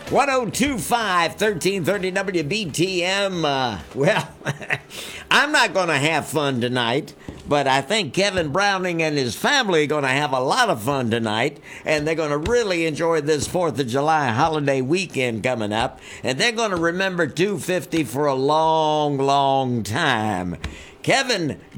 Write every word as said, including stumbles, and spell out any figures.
ten twenty-five, thirteen thirty W B T M. Uh, well, I'm not going to have fun tonight, but I think Kevin Browning and his family are going to have a lot of fun tonight, and they're going to really enjoy this fourth of July holiday weekend coming up, and they're going to remember two fifty for a long, long time. Kevin